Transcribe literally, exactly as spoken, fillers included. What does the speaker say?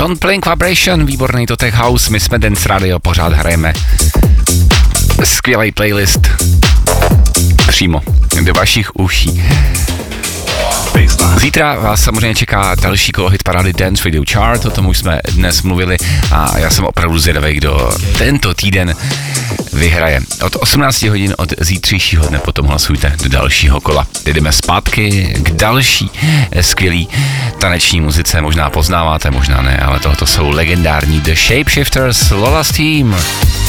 Don't Blink Vibration, výborný to Tech House, my jsme Dance Radio, pořád hrajeme skvělý playlist přímo do vašich uší. Zítra vás samozřejmě čeká další kolo hit parády Dance Radio Chart, o tom už jsme dnes mluvili a já jsem opravdu zvědavý, kdo tento týden vyhraje. Od osmnácti hodin od zítřejšího dne potom hlasujte do dalšího kola. Jdeme zpátky k další skvělý taneční muzice, možná poznáváte, možná ne, ale tohoto jsou legendární The Shapeshifters, Lola's Team.